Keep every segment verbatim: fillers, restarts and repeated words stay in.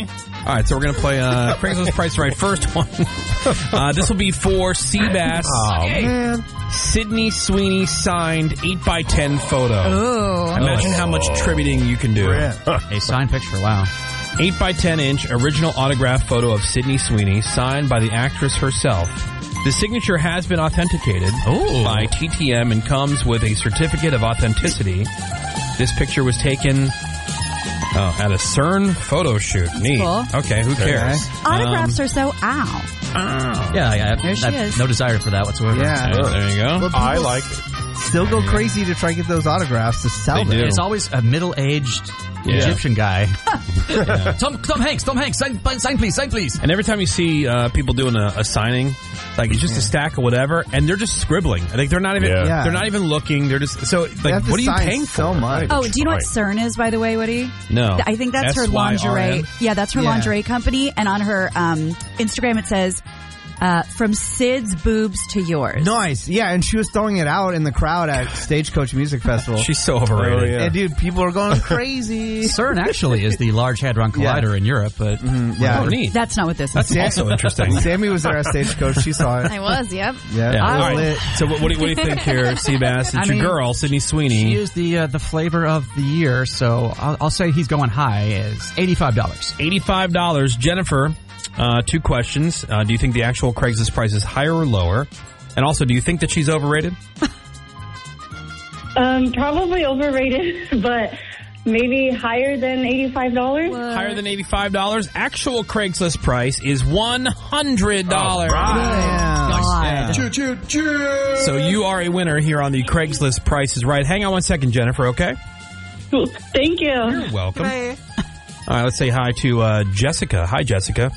All right, so we're going to play uh, Craigslist Price Right. First one. Uh, this will be for Seabass. Oh, Hey. man. Sydney Sweeney signed eight by ten photo. Ooh. Imagine how much tributing you can do. A signed picture, wow. eight by ten inch original autograph photo of Sydney Sweeney signed by the actress herself. The signature has been authenticated Ooh. by T T M and comes with a certificate of authenticity. This picture was taken oh, at a CERN photo shoot. Neat. cool. Okay, who cares? Autographs are so ow. Oh. Yeah, I, I, There she I- is. no desire for that whatsoever. Yeah. There, there you go. Well, I people like it. Still go crazy to try and get those autographs to sell They them. do. It's always a middle-aged Yeah. Egyptian guy. Yeah. Tom, Tom Hanks, Tom Hanks, sign, sign please, sign please. And every time you see uh, people doing a, a signing, like it's just a stack of whatever, and they're just scribbling. Like they're not even Yeah. Yeah. they're not even looking. They're just so They like have to what are you sign paying so for? much. Oh, do you know what Right. CERN is, by the way, Woody? No, I think that's her S Y R N? lingerie. Yeah, that's her Yeah. lingerie company. And on her um, Instagram, it says, uh, from Sid's boobs to yours. Nice. Yeah, and she was throwing it out in the crowd at Stagecoach Music Festival. She's so overrated. Oh, yeah. And dude, people are going crazy. CERN actually is the Large Hadron Collider Yeah. in Europe, but Yeah. Oh, neat. That's not what this That's is. also interesting. Sammy was there at Stagecoach. She saw it. I was, yep. Yeah. Yeah. I was All right. lit. So what, what, do you, what do you think here, Seabass? It's I your mean, girl, Sydney Sweeney. she is the uh, the flavor of the year, so I'll, I'll say he's going high as eighty-five dollars. eighty-five dollars. Jennifer, uh, two questions. Uh, do you think the actual Craigslist price is higher or lower? And also, do you think that she's overrated? Um, probably overrated, but maybe higher than eighty-five dollars. Higher than eighty-five dollars. Actual Craigslist price is one hundred dollars. Yeah. Yeah. So you are a winner here on the Craigslist Price is Right. Hang on one second, Jennifer, okay? Thank you. You're welcome. All right, let's say hi to uh, Jessica. Hi, Jessica.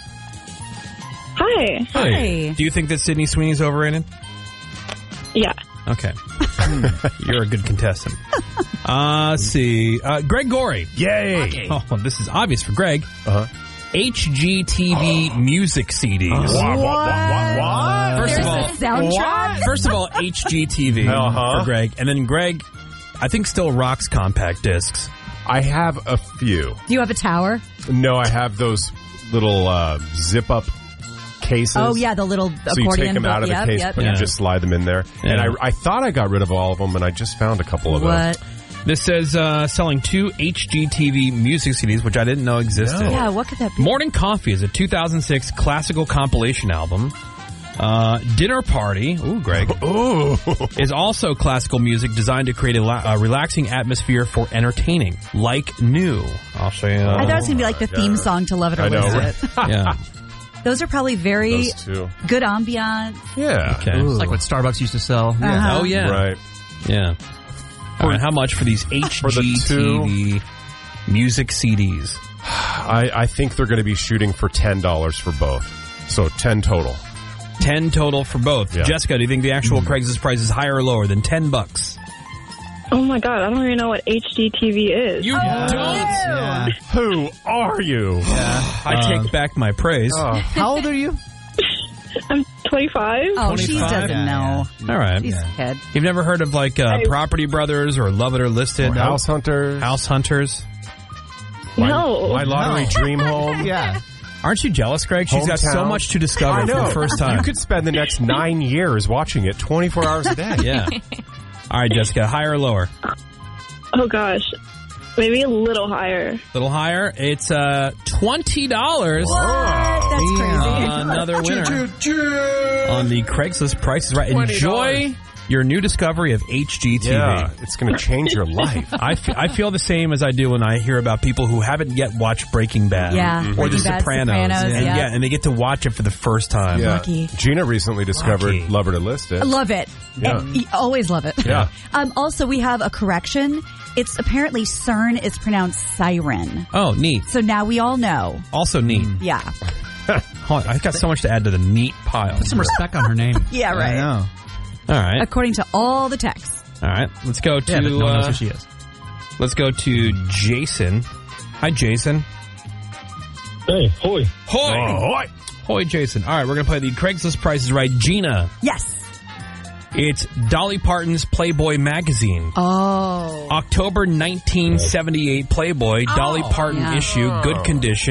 Hi. Hi. Do you think that Sydney Sweeney's overrated? Yeah. Okay. You're a good contestant. Uh, let's see. Uh, Greg Gorey. Yay! Oh, this is obvious for Greg. Uh-huh. H G T V music C Ds. What? What? What? What? First of There's all, a soundtrack? First of all, H G T V Uh-huh. for Greg, and then Greg, I think still rocks compact discs. I have a few. Do you have a tower? No, I have those little uh, zip-up cases. Oh, yeah, the little So you accordion. take them out of the yep, case, yep, but Yeah. you just slide them in there. Yeah. And I, I thought I got rid of all of them, and I just found a couple of What? This says uh, selling two H G T V music C Ds, which I didn't know existed. No. Yeah, what could that be? Morning Coffee is a two thousand six classical compilation album. Uh, Dinner Party, ooh, Greg, those. Ooh. is also classical music designed to create a la- uh, relaxing atmosphere for entertaining, like new. I'll show you. Uh, I thought it was going to be like the theme song to Love It or I know, List It. yeah. Those are probably very Those two. good ambiance. Yeah. Okay. It's like what Starbucks used to sell. Uh-huh. Oh yeah. Right. Yeah. All right. How much for these H For the G T V music C Ds? I, I think they're going to be shooting for ten dollars for both. So ten total. Ten total for both. Yeah. Jessica, do you think the actual Craigslist price is higher or lower than ten bucks? Oh my god, I don't even know what H G T V is. You don't. Yeah. Who are you? I Uh, take back my praise. Oh. How old are you? I'm twenty-five. Oh, she twenty-five? doesn't Yeah, know. All right. She's a kid. You've never heard of like uh, I- Property Brothers or Love It or Listed? Or House Hunters. House Hunters. No. My Lottery No. Dream Home. Yeah. Aren't you jealous, Greg? She's got so Hometown. much to discover I for know. the first time. You could spend the next nine years watching it twenty-four hours a day. Yeah. All right, Jessica, higher or lower? Oh gosh. Maybe a little higher. A little higher. It's uh, twenty dollars. That's crazy. Another winner on the Craigslist Price is Right. Enjoy your new discovery of H G T V. Yeah, it's going to change your life. I, f- I feel the same as I do when I hear about people who haven't yet watched Breaking Bad Yeah, or Breaking The Bad, Sopranos. Sopranos, and, yeah. yeah, and they get to watch it for the first time. Yeah. Lucky. Gina recently discovered Lucky. Love It or List It. I love it. Yeah. And y- always love it. Yeah. Um, also, we have a correction. It's apparently CERN is pronounced siren. Oh, neat. So now we all know. Also neat. Yeah. Hold on, I've got so much to add to the neat pile. Put some respect on her name. Yeah, I right. know. All right. According to all the texts. All right. Let's go to Yeah, but no one knows uh, who she is. let's go to Jason. Hi, Jason. Hey, hoi. Hoy. Oh, Hoy, Jason. All right, we're going to play the Craigslist Price is Right. Gina, Yes. it's Dolly Parton's Playboy magazine. Oh. October nineteen seventy-eight Playboy, Dolly Parton yeah. issue, good condition.